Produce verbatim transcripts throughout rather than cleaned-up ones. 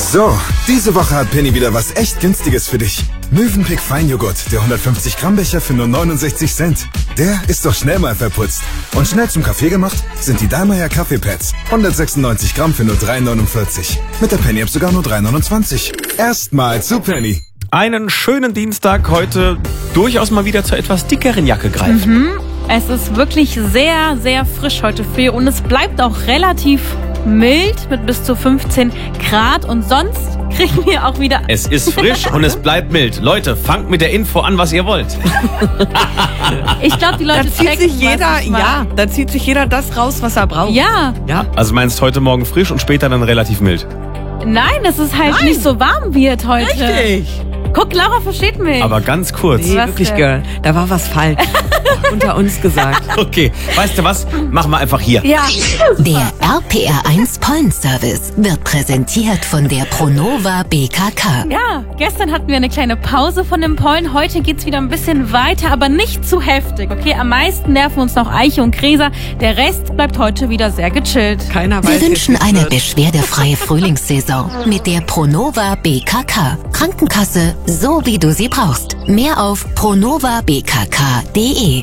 So, diese Woche hat Penny wieder was echt Günstiges für dich. Mövenpick Feinjoghurt, der hundertfünfzig Gramm Becher für nur neunundsechzig Cent. Der ist doch schnell mal verputzt. Und schnell zum Kaffee gemacht sind die Dallmayr Kaffeepads. hundertsechsundneunzig Gramm für nur drei neunundvierzig. Mit der Penny App sogar nur drei neunundzwanzig. Erstmal zu Penny. Einen schönen Dienstag, heute durchaus mal wieder zur etwas dickeren Jacke greifen. Mhm. Es ist wirklich sehr, sehr frisch heute früh und es bleibt auch relativ mild mit bis zu fünfzehn Grad und sonst kriegen wir auch wieder... Es ist frisch und es bleibt mild. Leute, fangt mit der Info an, was ihr wollt. Ich glaube, die Leute da zieht checken, sich jeder, was ich mag. ja, da zieht sich jeder das raus, was er braucht. Ja. Ja. Also meinst heute Morgen frisch und später dann relativ mild? Nein, dass es halt Nein. nicht so warm wird heute. Richtig. Guck, Laura versteht mich. Aber ganz kurz. Nee, Was wirklich, denn? Girl. Da war was falsch. Unter uns gesagt. Okay, weißt du was? Machen wir einfach hier. Ja. Der R P R eins Pollenservice wird präsentiert von der Pronova B K K. Ja, gestern hatten wir eine kleine Pause von dem Pollen. Heute geht's wieder ein bisschen weiter, aber nicht zu heftig. Okay, am meisten nerven uns noch Eiche und Gräser. Der Rest bleibt heute wieder sehr gechillt. Keiner weiß, Wir wünschen jetzt, wie es eine wird. beschwerdefreie Frühlingssaison mit der Pronova B K K. Krankenkasse, so wie du sie brauchst. Mehr auf pronova b k k punkt d e.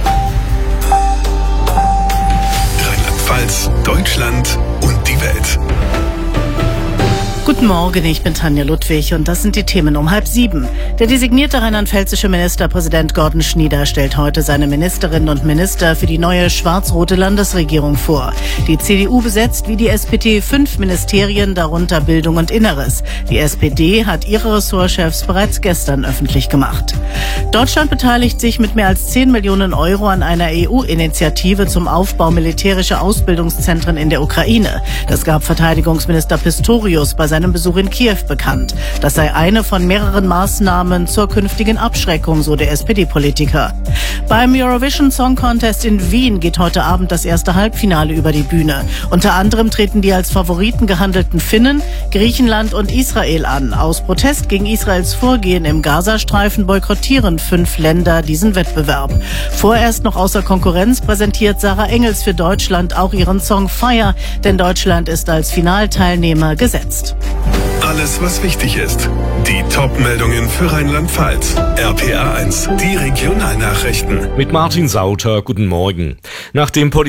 Rheinland-Pfalz, Deutschland und die Welt. Guten Morgen, ich bin Tanja Ludwig und das sind die Themen um halb sieben. Der designierte rheinland-pfälzische Ministerpräsident Gordon Schnieder stellt heute seine Ministerinnen und Minister für die neue schwarz-rote Landesregierung vor. Die C D U besetzt wie die S P D fünf Ministerien, darunter Bildung und Inneres. Die S P D hat ihre Ressortchefs bereits gestern öffentlich gemacht. Deutschland beteiligt sich mit mehr als zehn Millionen Euro an einer E U-Initiative zum Aufbau militärischer Ausbildungszentren in der Ukraine. Das gab Verteidigungsminister Pistorius bei seinem Besuch in Kiew bekannt. Das sei eine von mehreren Maßnahmen zur künftigen Abschreckung, so der S P D-Politiker. Beim Eurovision Song Contest in Wien geht heute Abend das erste Halbfinale über die Bühne. Unter anderem treten die als Favoriten gehandelten Finnen, Griechenland und Israel an. Aus Protest gegen Israels Vorgehen im Gazastreifen boykottieren fünf Länder diesen Wettbewerb. Vorerst noch außer Konkurrenz präsentiert Sarah Engels für Deutschland auch ihren Song Fire, denn Deutschland ist als Finalteilnehmer gesetzt. Alles, was wichtig ist. Die Top-Meldungen für Rheinland-Pfalz. R P R eins, die Regionalnachrichten. Mit Martin Sauter, guten Morgen. Nach dem